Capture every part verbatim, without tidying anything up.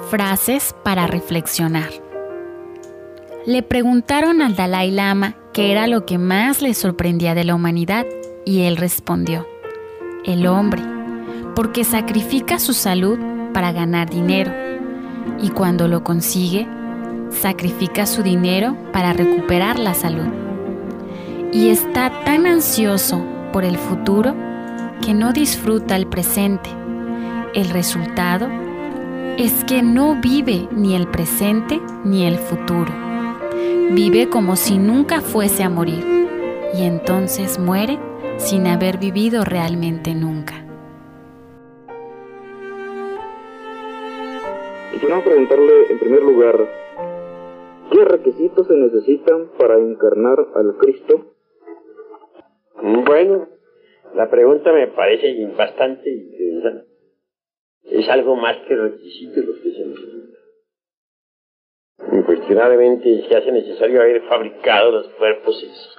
Frases para reflexionar. Le preguntaron al Dalai Lama qué era lo que más le sorprendía de la humanidad y él respondió: el hombre, porque sacrifica su salud para ganar dinero y cuando lo consigue, sacrifica su dinero para recuperar la salud. Y está tan ansioso por el futuro que no disfruta el presente. El resultado es que no vive ni el presente ni el futuro. Vive como si nunca fuese a morir y entonces muere sin haber vivido realmente nunca. Quisiera preguntarle en primer lugar, ¿qué requisitos se necesitan para encarnar al Cristo? Bueno, la pregunta me parece bastante interesante. Es algo más que requisitos los que se necesitan. Incuestionablemente se hace necesario haber fabricado los cuerpos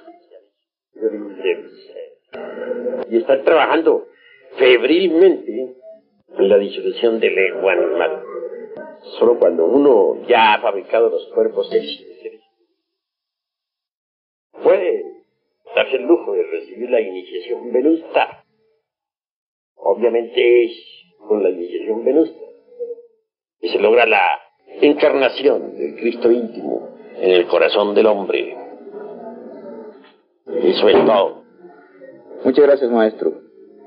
y estar trabajando febrilmente en la disolución del ego animal. Solo cuando uno ya ha fabricado los cuerpos puede darse el lujo de recibir la iniciación venusta. Obviamente es con la iniciación venusta y se logra la encarnación del Cristo íntimo en el corazón del hombre. Eso es todo. Muchas gracias, maestro.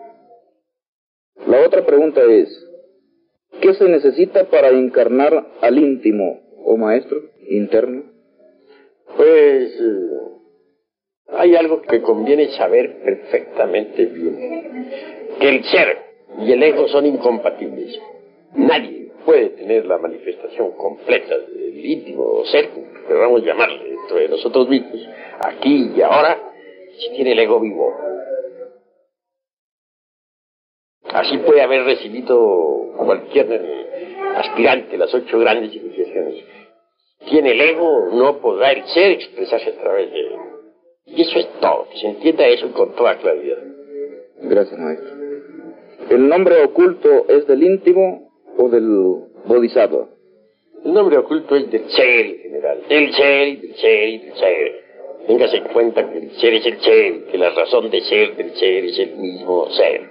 La otra pregunta es, ¿qué se necesita para encarnar al íntimo, o maestro, interno? Pues eh, hay algo que conviene saber perfectamente bien, que el ser y el ego son incompatibles. Nadie puede tener la manifestación completa del íntimo o ser, que vamos a llamarle, dentro de nosotros mismos, aquí y ahora, si tiene el ego vivo. Así puede haber recibido cualquier aspirante las ocho grandes iniciaciones. Tiene el ego, no podrá el ser expresarse a través de él. Y eso es todo, que se entienda eso con toda claridad. Gracias, maestro. ¿El nombre oculto es del íntimo o del bodhisattva? El nombre oculto es del ser en general, del ser y del ser y del ser. Téngase en cuenta que el ser es el ser, que la razón de ser del ser es el mismo ser.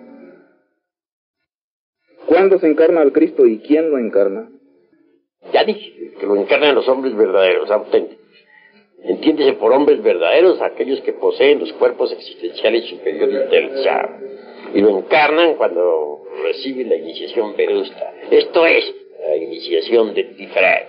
¿Cuándo se encarna al Cristo y quién lo encarna? Ya dije, que lo encarnan los hombres verdaderos, auténticos. Entiéndese por hombres verdaderos aquellos que poseen los cuerpos existenciales superiores del Chá. Y lo encarnan cuando reciben la iniciación venusta. Esto es, la iniciación de Tiferet.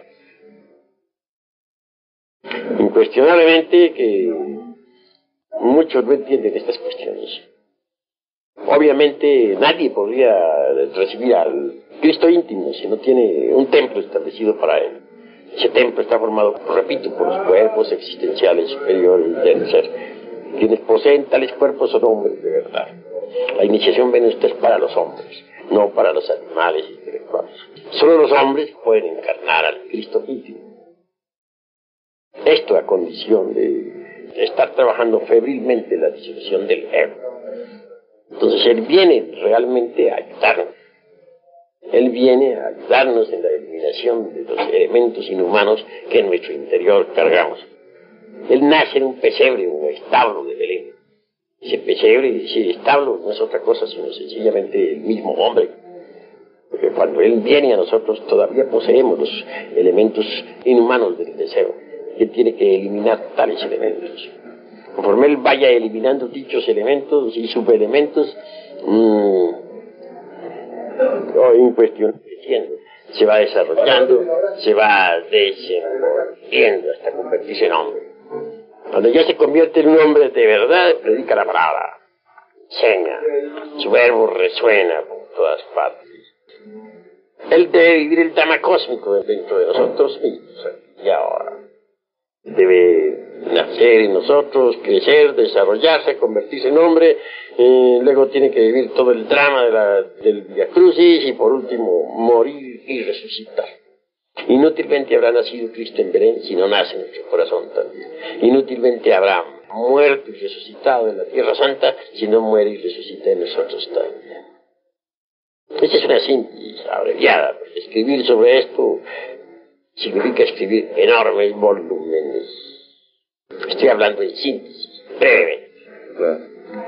Incuestionablemente que muchos no entienden estas cuestiones. Obviamente nadie podría recibir al Cristo íntimo si no tiene un templo establecido para él. Ese templo está formado, repito, por los cuerpos existenciales superiores del ser. Quienes poseen tales cuerpos son hombres de verdad. La iniciación venusta es para los hombres, no para los animales intelectuales. Solo los hombres pueden encarnar al Cristo íntimo. Esto a condición de estar trabajando febrilmente en la disolución del ego. Entonces Él viene realmente a ayudarnos. Él viene a ayudarnos en la eliminación de los elementos inhumanos que en nuestro interior cargamos. Él nace en un pesebre, un establo de Belén. Ese pesebre, ese establo, no es otra cosa sino sencillamente el mismo hombre. Porque cuando Él viene a nosotros todavía poseemos los elementos inhumanos del deseo. Él tiene que eliminar tales elementos. Conforme Él vaya eliminando dichos elementos y subelementos, mmm, oh, en cuestión, se va desarrollando, se va desenvolviendo hasta convertirse en hombre. Cuando ya se convierte en un hombre de verdad, predica la palabra, enseña, su verbo resuena por todas partes. Él debe vivir el Dhamma cósmico dentro de nosotros mismos, y ahora. Debe nacer en nosotros, crecer, desarrollarse, convertirse en hombre, eh, luego tiene que vivir todo el drama de la, del Via Crucis y por último morir y resucitar. Inútilmente habrá nacido Cristo en Belén si no nace en nuestro corazón también. Inútilmente habrá muerto y resucitado en la Tierra Santa si no muere y resucita en nosotros también. Esta es una síntesis abreviada. Escribir sobre esto significa escribir enormes volúmenes. Estoy hablando en síntesis, brevemente. Claro.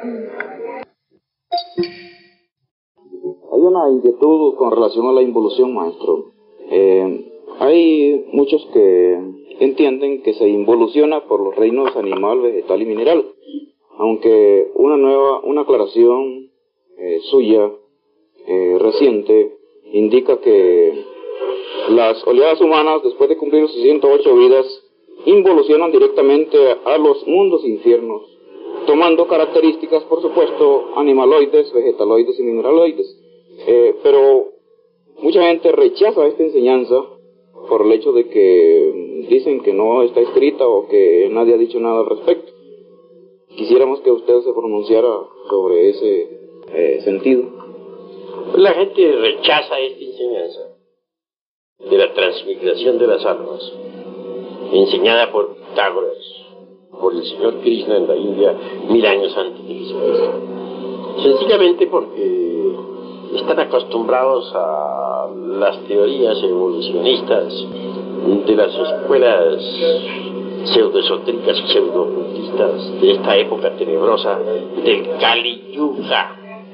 Hay una inquietud con relación a la involución, maestro. Eh, hay muchos que entienden que se involuciona por los reinos animal, vegetal y mineral, aunque una nueva, una aclaración eh, suya eh, reciente indica que las oleadas humanas, después de cumplir sus ciento ocho vidas, involucionan directamente a los mundos infiernos, tomando características, por supuesto, animaloides, vegetaloides y mineraloides. Eh, pero mucha gente rechaza esta enseñanza por el hecho de que dicen que no está escrita o que nadie ha dicho nada al respecto. Quisiéramos que usted se pronunciara sobre ese eh, sentido. La gente rechaza esta enseñanza de la transmigración de las almas, enseñada por Pitágoras, por el señor Krishna en la India mil años antes de Jesucristo. Sencillamente porque están acostumbrados a las teorías evolucionistas de las escuelas pseudoesotéricas y pseudoocultistas de esta época tenebrosa del Kali Yuga.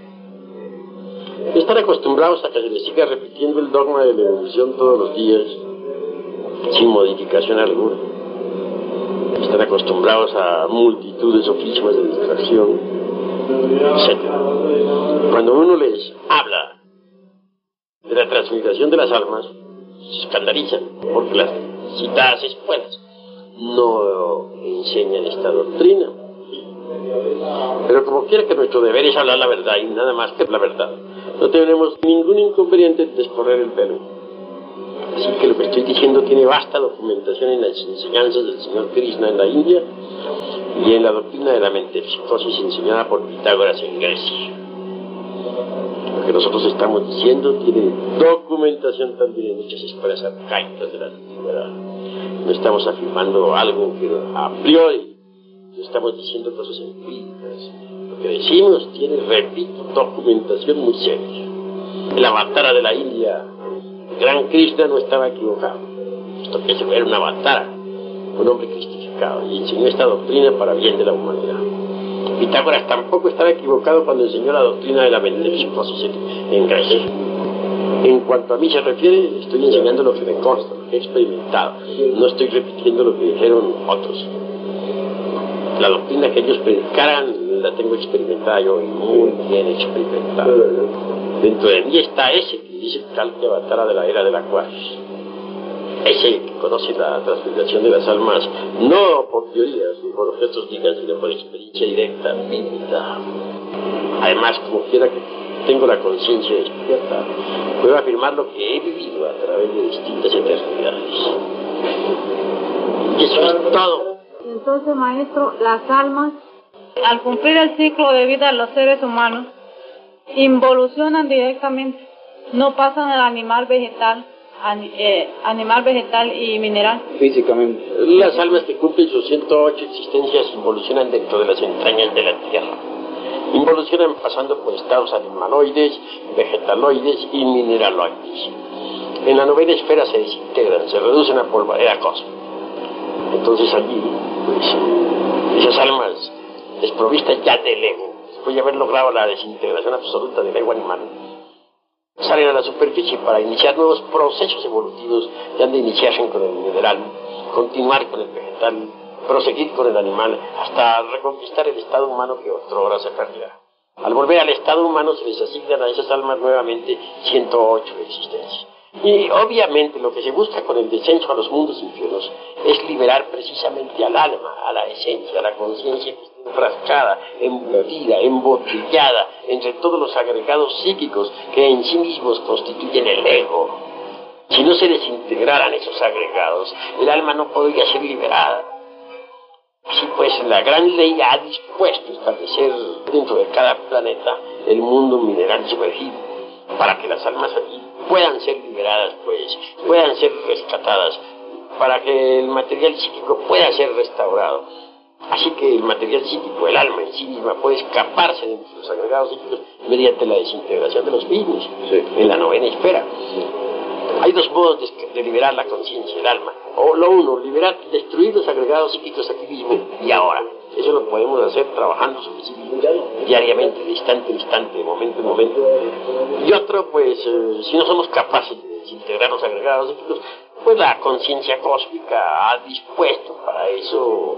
Están acostumbrados a que se les siga repitiendo el dogma de la evolución todos los días, sin modificación alguna. Están acostumbrados a multitud de sofismas de distracción, etcétera. Cuando uno les habla de la transmigración de las almas, se escandalizan, porque las citadas escuelas no enseñan esta doctrina. Pero como quiera que nuestro deber es hablar la verdad y nada más que la verdad, no tenemos ningún inconveniente en descorrer el velo. Así que lo que estoy diciendo tiene vasta documentación en las enseñanzas del señor Krishna en la India y en la doctrina de la metempsicosis enseñada por Pitágoras en Grecia. Lo que nosotros estamos diciendo tiene documentación también en muchas escuelas arcaicas de la antigüedad. No estamos afirmando algo que a priori, no estamos diciendo cosas empíricas. Lo que decimos tiene, repito, documentación muy seria. El avatara de la India, el gran Krishna, no estaba equivocado. Esto que se ve era un avatara, un hombre cristificado, y enseñó esta doctrina para bien de la humanidad. Pitágoras tampoco estaba equivocado cuando enseñó la doctrina de la metempsicosis en Grecia. En cuanto a mí se refiere, estoy enseñando lo que me consta, lo que he experimentado. No estoy repitiendo lo que dijeron otros. La doctrina que ellos predicaran la tengo experimentada yo, muy bien experimentada. Dentro de mí está ese que dice Kalki Avatara de la era del Acuario. Ese que conoce la transmigración de las almas, no por teorías ni por lo que otros digan, sino por experiencia directa, vívida. Además, como quiera que tengo la conciencia despierta, puedo afirmar lo que he vivido a través de distintas eternidades. Y eso es todo. Entonces, maestro, las almas, al cumplir el ciclo de vida de los seres humanos, involucionan directamente, no pasan al animal vegetal, an, eh, animal vegetal y mineral. Físicamente. Las almas que cumplen sus ciento ocho existencias involucionan dentro de las entrañas de la Tierra. Involucionan pasando por estados animaloides, vegetaloides y mineraloides. En la novena esfera se desintegran, se reducen a polvareda cósmica. Entonces allí, pues, esas almas desprovistas ya del ego, después de haber logrado la desintegración absoluta del ego animal, salen a la superficie para iniciar nuevos procesos evolutivos que han de iniciarse con el mineral, continuar con el vegetal, proseguir con el animal, hasta reconquistar el estado humano que otrora se perdía. Al volver al estado humano se les asignan a esas almas nuevamente ciento ocho existencias. Y obviamente lo que se busca con el descenso a los mundos infiernos es liberar precisamente al alma, a la esencia, a la conciencia que está enfrascada, embutida, embotellada entre todos los agregados psíquicos que en sí mismos constituyen el ego. Si no se desintegraran esos agregados, el alma no podría ser liberada. Así pues, la gran ley ha dispuesto establecer dentro de cada planeta el mundo mineral sumergido, para que las almas allí puedan ser liberadas, pues, puedan ser rescatadas, para que el material psíquico pueda ser restaurado, Así que el material psíquico, el alma en sí misma, puede escaparse de los agregados psíquicos mediante la desintegración de los mismos, sí, en la novena esfera. Sí. Hay dos modos de, de liberar la conciencia, el alma. O lo uno, liberar, destruir los agregados psíquicos aquí mismo y ahora. Eso lo podemos hacer trabajando sobre sí mismo diariamente, de instante en instante, de momento en momento. Y otro, pues, eh, si no somos capaces de desintegrar los agregados psíquicos, pues la conciencia cósmica ha dispuesto para eso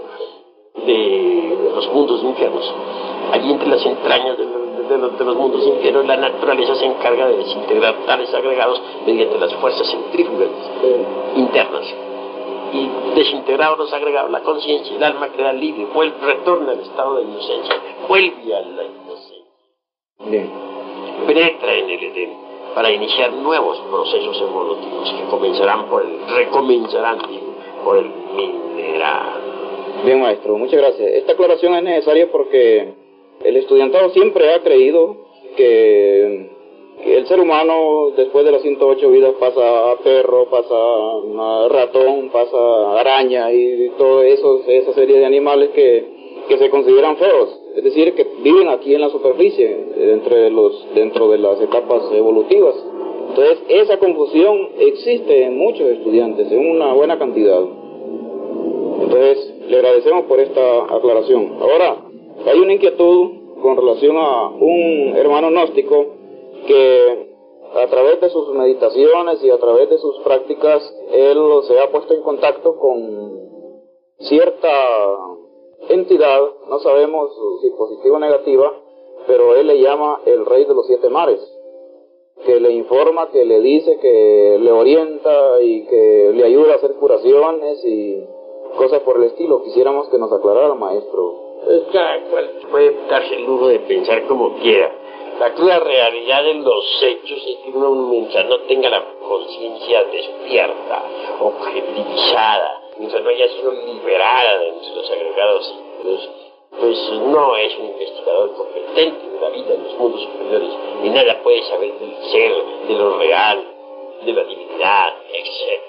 de los mundos infiernos. Allí entre las entrañas de los, de, los, de los mundos infiernos, la naturaleza se encarga de desintegrar tales agregados mediante las fuerzas centrífugas internas. Y desintegrados los agregados, la conciencia, el alma queda libre, vuelve, retorna al estado de inocencia, vuelve a la inocencia. Bien. Penetra en el Edén para iniciar nuevos procesos evolutivos que comenzarán por el, recomenzarán digo, por el mineral. Bien, maestro, muchas gracias. Esta aclaración es necesaria porque el estudiantado siempre ha creído que, que el ser humano después de las ciento ocho vidas pasa a perro, pasa a ratón, pasa a araña y toda esa serie de animales que, que se consideran feos. Es decir, que viven aquí en la superficie, entre los, dentro de las etapas evolutivas. Entonces, esa confusión existe en muchos estudiantes, en una buena cantidad. Entonces, le agradecemos por esta aclaración. Ahora, hay una inquietud con relación a un hermano gnóstico que a través de sus meditaciones y a través de sus prácticas, él se ha puesto en contacto con cierta entidad, no sabemos si positiva o negativa, pero él le llama el rey de los siete mares, que le informa, que le dice, que le orienta y que le ayuda a hacer curaciones y cosas por el estilo. Quisiéramos que nos aclarara, maestro. Pues cada cual puede darse el lujo de pensar como quiera. La cruda realidad de los hechos es que uno, mientras no tenga la conciencia despierta, objetivizada, mientras no haya sido liberada de los agregados psíquicos, pues no es un investigador competente de la vida en los mundos superiores, y nada puede saber del ser, de lo real, de la divinidad, etcétera.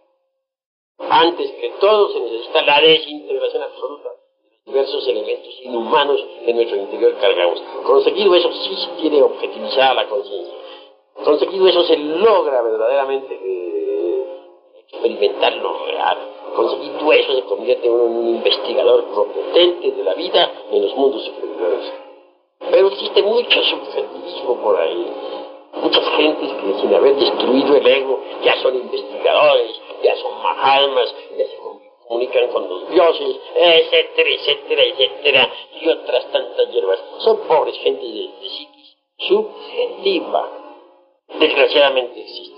Antes que todo se necesita la desintegración absoluta de los diversos elementos inhumanos que en nuestro interior cargamos. Conseguido eso, sí se tiene objetivizada la conciencia. Conseguido eso, se logra verdaderamente eh, experimentar lo real. Conseguido eso, se convierte en un investigador competente de la vida en los mundos superiores. Pero existe mucho subjetivismo por ahí. Muchas gentes que sin haber destruido el ego ya son investigadores, ya son mahatmas, ya se comunican con los dioses, etcétera, etcétera, etcétera, y otras tantas hierbas. Son pobres gentes de, de psiquis subjetiva. Desgraciadamente existe.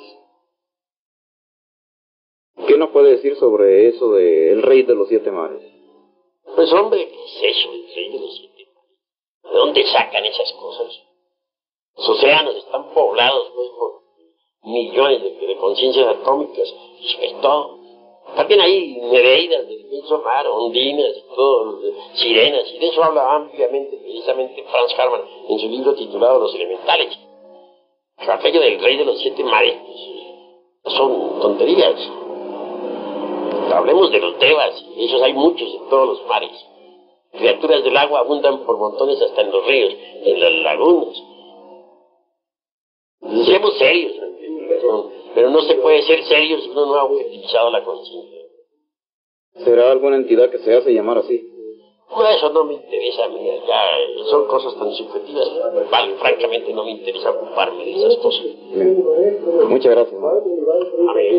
¿Qué nos puede decir sobre eso del rey de los siete mares? Pues hombre, ¿qué es eso del rey de los siete mares? ¿De dónde sacan esas cosas? Los océanos están poblados pues, por millones de, de conciencias atómicas, y eso es todo. También hay nereidas del inmenso mar, ondinas y todo, sirenas, y de eso habla ampliamente precisamente Franz Hartmann en su libro titulado Los Elementales. Pero aquello del rey de los siete mares pues, son tonterías. Hablemos de los devas, esos hay muchos en todos los mares. Criaturas del agua abundan por montones hasta en los ríos, en las lagunas. Seamos serios, pero no se puede ser serio si uno no ha objetivizado la conciencia. ¿Será alguna entidad que se hace llamar así? Bueno, eso no me interesa a mí, ya son cosas tan subjetivas, vale, francamente no me interesa ocuparme de esas cosas. Bien. Muchas gracias. Amén.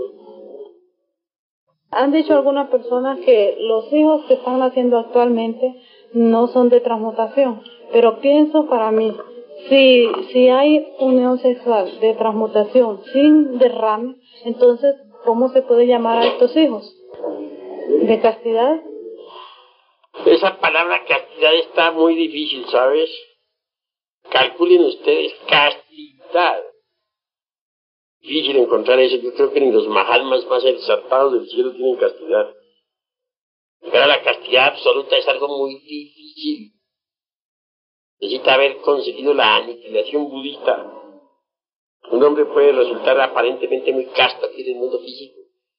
Han dicho algunas personas que los hijos que están naciendo actualmente no son de transmutación, pero pienso para mí, si, si hay unión sexual de transmutación sin derrame, entonces, ¿cómo se puede llamar a estos hijos? ¿De castidad? Esa palabra castidad está muy difícil, ¿sabes? Calculen ustedes, castidad. Difícil encontrar eso. Yo creo que ni los mahatmas más exaltados del cielo tienen castidad. Llegar a la castidad absoluta es algo muy difícil. Necesita haber conseguido la aniquilación budista. Un hombre puede resultar aparentemente muy casto aquí en el mundo físico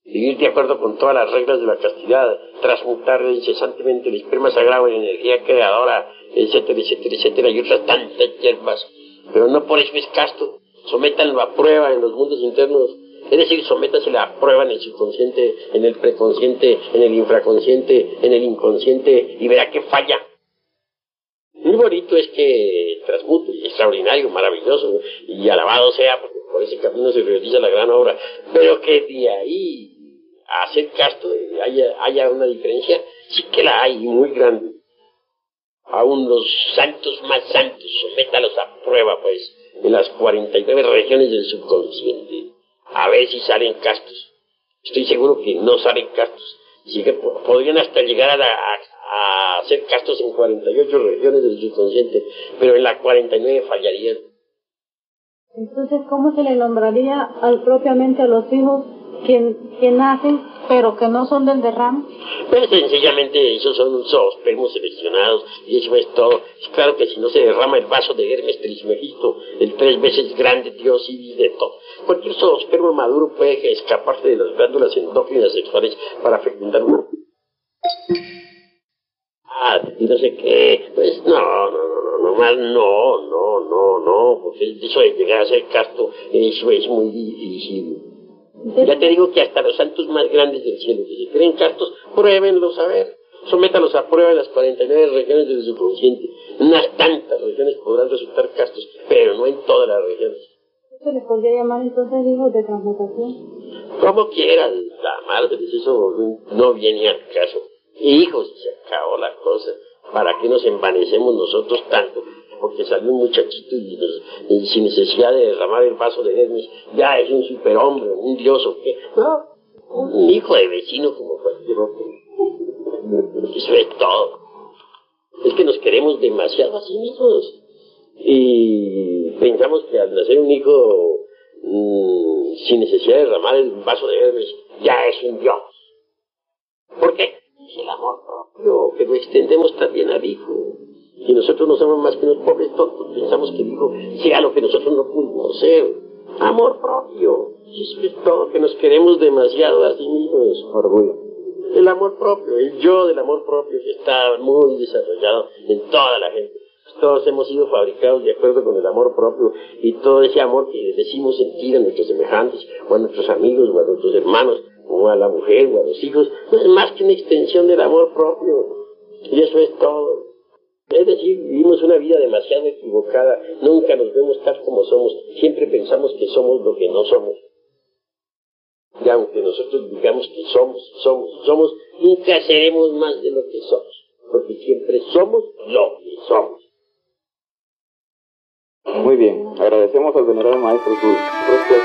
vivir de acuerdo con todas las reglas de la castidad, transmutar incesantemente el esperma sagrado en energía creadora, etcétera, etcétera, etcétera, y otras tantas hierbas. Pero no por eso es casto. Sométanlo a prueba en los mundos internos. Es decir, sométasela a prueba en el subconsciente, en el preconsciente, en el infraconsciente, en el inconsciente, y verá que falla. Muy bonito es que transmute, extraordinario, maravilloso, y alabado sea, porque por ese camino se realiza la gran obra. Pero que de ahí a hacer casto haya, haya una diferencia, sí que la hay, muy grande. Aún los santos más santos, sométalos a prueba, pues, en las cuarenta y nueve regiones del subconsciente, a ver si salen castos. Estoy seguro que no salen castos. Sí que podrían hasta llegar a, la, a, a hacer castos en cuarenta y ocho regiones del subconsciente, pero en la cuarenta y nueve fallarían. Entonces, ¿cómo se le nombraría al, propiamente a los hijos que, que nacen, pero que no son del derrame? Pues sencillamente esos son zoospermos seleccionados, y eso es todo. Es claro que si no se derrama el vaso de Hermes Trismegisto, el tres veces grande dios y de todo, cualquier zoospermo maduro puede escaparse de las glándulas endócrinas sexuales para fecundar una... Ah, y no sé qué, pues no, no, no, no, no, más no, no, no, no, porque eso de llegar a ser casto, eso es muy difícil. Ya te digo que hasta los santos más grandes del cielo, que se creen castos, pruébenlos a ver. Sométalos a prueba en las cuarenta y nueve regiones del subconsciente. Unas tantas regiones podrán resultar castos, pero no en todas las regiones. ¿Se les podría llamar entonces hijos de transmutación? Como quieras llamarles, eso no viene al caso. Hijos, se acabó la cosa. ¿Para qué nos envanecemos nosotros tanto? Porque salió un muchachito y, nos, y sin necesidad de derramar el vaso de Hermes, ya es un superhombre, un dios o qué. No, un hijo de vecino como cualquier otro. Eso es todo. Es que nos queremos demasiado a sí mismos. Y pensamos que al nacer un hijo mmm, sin necesidad de derramar el vaso de Hermes, ya es un dios. ¿Por qué? Es el amor propio, que lo extendemos también al hijo. Si nosotros no somos más que unos pobres tontos, pensamos que el hijo sea lo que nosotros no pudimos ser. Amor propio. Eso es todo, que nos queremos demasiado a sí mismos. Orgullo. El amor propio, el yo del amor propio que está muy desarrollado en toda la gente. Todos hemos sido fabricados de acuerdo con el amor propio, y todo ese amor que decimos sentir a nuestros semejantes, o a nuestros amigos, o a nuestros hermanos, o a la mujer, o a los hijos, no es más que una extensión del amor propio. Y eso es todo. Es decir, vivimos una vida demasiado equivocada, nunca nos vemos tal como somos, siempre pensamos que somos lo que no somos. Y aunque nosotros digamos que somos, somos, somos, nunca seremos más de lo que somos, porque siempre somos lo que somos. Muy bien, agradecemos al venerable maestro su respuesta.